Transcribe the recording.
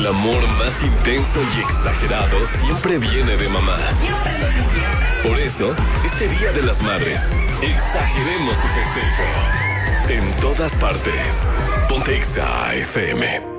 amor más intenso y exagerado siempre viene de mamá. Por eso, este Día de las Madres, exageremos su festejo. En todas partes. Ponte Exa FM.